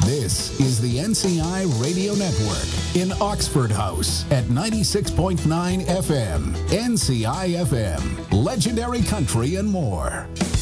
This is the NCI Radio Network in Oxford House at 96.9 FM, NCI FM, legendary country and more.